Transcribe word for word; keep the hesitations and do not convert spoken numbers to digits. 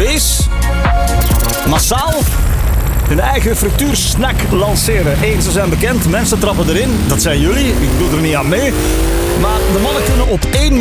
cafés massaal hun eigen frituursnack lanceren. Eén, ze zijn bekend, mensen trappen erin. Dat zijn jullie, ik doe er niet aan mee. Maar de mannen kunnen op één